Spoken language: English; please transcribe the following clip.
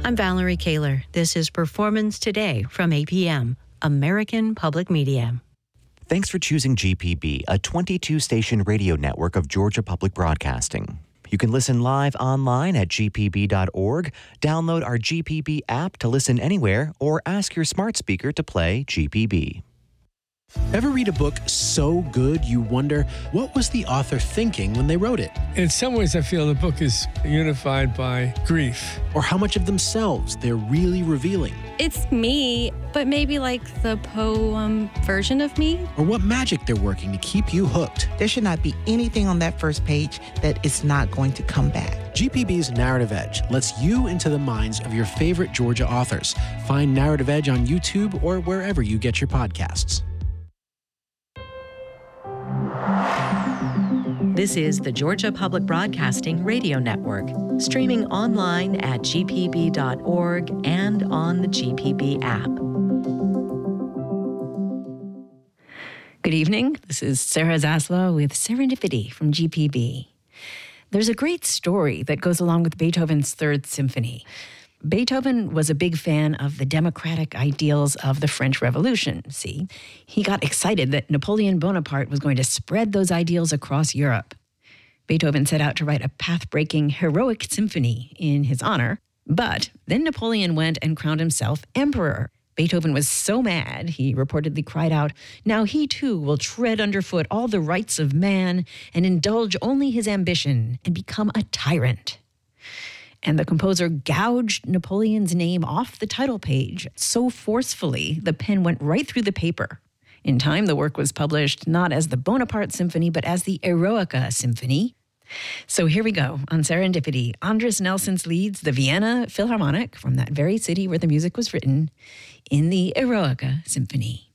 I'm Valerie Kaler. This is Performance Today from APM, American Public Media. Thanks for choosing GPB, a 22-station radio network of Georgia Public Broadcasting. You can listen live online at gpb.org, download our GPB app to listen anywhere, or ask your smart speaker to play GPB. Ever read a book so good you wonder, what was the author thinking when they wrote it? In some ways, I feel the book is unified by grief. Or how much of themselves they're really revealing? It's me, but maybe like the poem version of me. Or what magic they're working to keep you hooked? There should not be anything on that first page that is not going to come back. GPB's Narrative Edge lets you into the minds of your favorite Georgia authors. Find Narrative Edge on YouTube or wherever you get your podcasts. This is the Georgia Public Broadcasting Radio Network, streaming online at gpb.org and on the GPB app. Good evening. This is Sarah Zaslow with Serendipity from GPB. There's a great story that goes along with Beethoven's Third Symphony. Beethoven was a big fan of the democratic ideals of the French Revolution, see? He got excited that Napoleon Bonaparte was going to spread those ideals across Europe. Beethoven set out to write a path-breaking, heroic symphony in his honor, but then Napoleon went and crowned himself emperor. Beethoven was so mad, he reportedly cried out, "Now he too will tread underfoot all the rights of man and indulge only his ambition and become a tyrant." And the composer gouged Napoleon's name off the title page so forcefully the pen went right through the paper. In time, the work was published not as the Bonaparte Symphony, but as the Eroica Symphony. So here we go. On Serendipity, Andris Nelsons leads the Vienna Philharmonic, from that very city where the music was written, in the Eroica Symphony.